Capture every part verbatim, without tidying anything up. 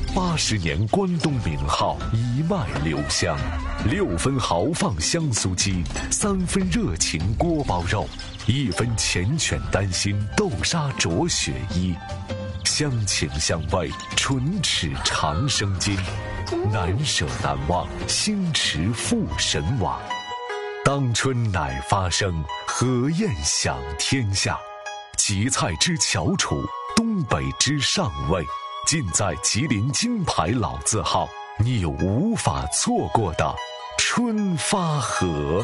八十年关东名号一脉留香，六分豪放香酥鸡，三分热情锅包肉，一分缱绻丹心豆沙着雪衣，乡情相味，唇齿长生津，难舍难忘，心驰赴神往。当春乃发生，何宴享天下。吉菜之翘楚，东北之上味，尽在吉林金牌老字号，你有无法错过的春发河。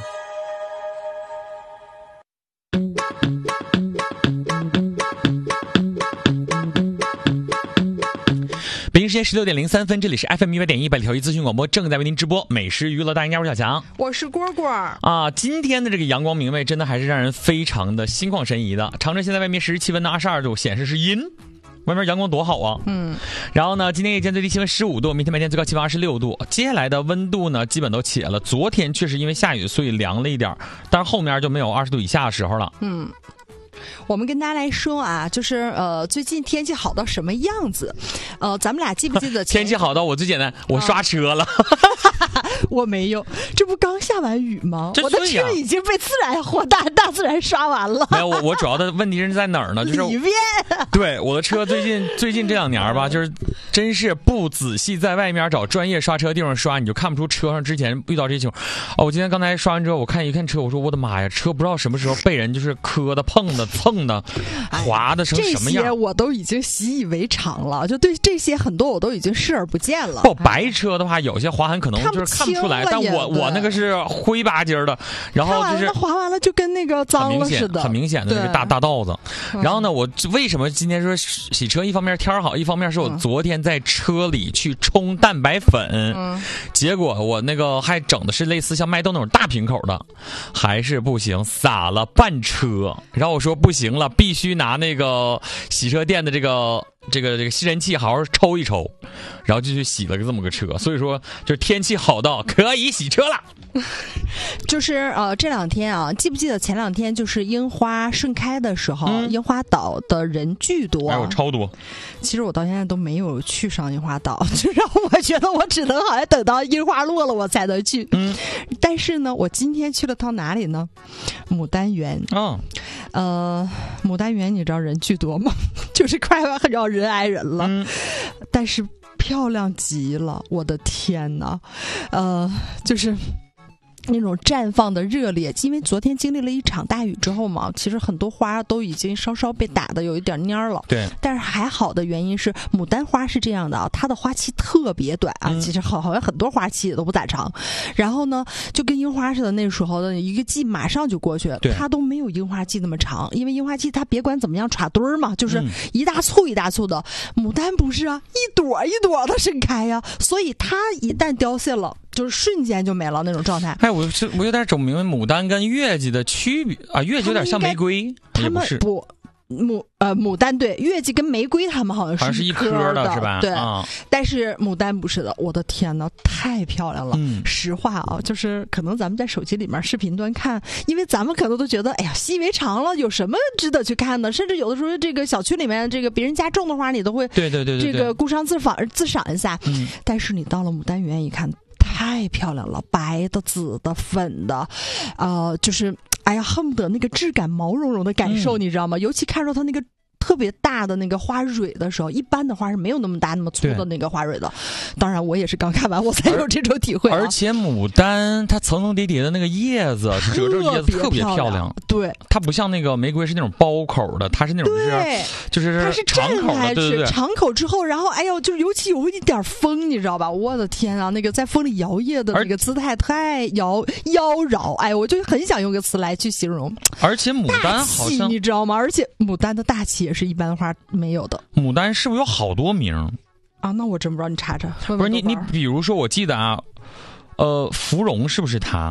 北京时间十六点零三分，这里是 F M 一百点一百里调一资讯广播，正在为您直播美食娱乐大赢家，我是小强， 我是蝈蝈啊。今天的这个阳光明媚，真的还是让人非常的心旷神怡的。长春现在外面实时气温呢二十二度，显示是阴，外面阳光多好啊。嗯，然后呢，今天夜间最低气温十五度，明天白天最高气温二十六度。接下来的温度呢，基本都起了。昨天确实因为下雨，所以凉了一点，但是后面就没有二十度以下的时候了。 嗯。我们跟大家来说啊，就是呃，最近天气好到什么样子？呃，咱们俩记不记得天气好到我最简单，我刷车了。 啊、我没有，这不刚下完雨吗？ 我的车已经被自然或大大自然刷完了。 没有，我我主要的问题是在哪儿呢？就是里面。 对，我的车最近最近这两年吧，就是真是不仔细在外面找专业刷车地方刷，你就看不出车上之前遇到这情况。哦，我今天刚才刷完车，我看一看车，我说我的妈呀，车不知道什么时候被人就是磕的、碰的、蹭的、滑的成什么样。 这些我都已经习以为常了，就对这些很多我都已经视而不见了。 不，白车的话，有些划痕可能就是看不出来，但我我那个是灰吧唧的，然后就是划完了就跟那个脏了似的， 很明显的那个大大道子。然后呢，我为什么今天说洗车？一方面天好，一方面是我昨天在车里去冲蛋白粉，嗯、结果我那个还整的是类似像麦豆那种大瓶口的，还是不行，洒了半车。然后我说不行了，必须拿那个洗车店的这个这个这个吸尘器好好抽一抽，然后就去洗了个这么个车。所以说，就是天气好到可以洗车了。 就是呃，这两天啊，记不记得前两天就是樱花盛开的时候，嗯、樱花岛的人巨多， 还有超多。 其实我到现在都没有去上樱花岛，就让我觉得我只能好像等到樱花落了我才能去。嗯，但是呢，我今天去了趟哪里呢？牡丹园。嗯，呃，牡丹园你知道人巨多吗？就是快要人挨人了，嗯、但是漂亮极了，我的天哪！呃，就是那种绽放的热烈，因为昨天经历了一场大雨之后嘛，其实很多花都已经稍稍被打的有一点蔫了。 对， 但是还好的原因是牡丹花是这样的啊，它的花期特别短啊，嗯、其实好好像很多花期也都不咋长。然后呢，就跟樱花似的，那时候的一个季马上就过去，它都没有樱花季那么长，因为樱花季它别管怎么样插堆儿嘛，就是一大簇一大簇的。牡丹不是啊，一朵一朵的盛开呀、啊，所以它一旦凋谢了，就是瞬间就没了那种状态。 哎，我是我有点整不明白牡丹跟月季的区别啊，月季有点像玫瑰， 他们不牡呃牡丹对，月季跟玫瑰他们好像是一颗的是吧？ 对， 啊、 但是牡丹不是的。我的天哪，太漂亮了！嗯、实话啊，就是可能咱们在手机里面视频端看，因为咱们可能都觉得哎呀习以为常了，有什么值得去看的？甚至有的时候这个小区里面这个别人家种的花，你都会对对对对这个顾上自赏自赏一下。嗯，但是你到了牡丹园一看。太漂亮了，白的、紫的、粉的，呃，就是哎呀，恨不得那个质感毛茸茸的感受，嗯、你知道吗？尤其看到它那个特别大的那个花蕊的时候，一般的花是没有那么大那么粗的那个花蕊的。当然，我也是刚看完我才有这种体会、啊。 而且牡丹它层层叠叠的那个叶子，褶皱叶子特别漂亮。 对， 它不像那个玫瑰是那种包口的，它是那种就是就是它是长口的，对对对， 长口之后，然后哎呦，就尤其有一点风，你知道吧？我的天啊，那个在风里摇曳的那个姿态太妖妖娆，哎，我就很想用个词来去形容。 而且牡丹好像你知道吗？而且牡丹的大气也是一般花没有的。 牡丹是不是有好多名啊？那我真不知道，你查查。 不是你你比如说，我记得啊，呃，芙蓉是不是它？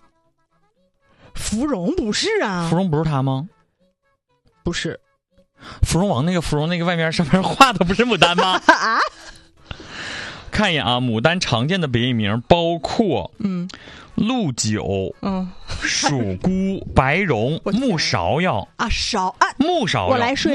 芙蓉不是啊， 芙蓉不是它吗？ 不是， 芙蓉王那个芙蓉那个外面上面画的不是牡丹吗？啊！看一眼啊，牡丹常见的别名包括嗯，鹿九、嗯，鼠姑、白蓉、木芍药啊，芍啊， 木芍药， 我来说。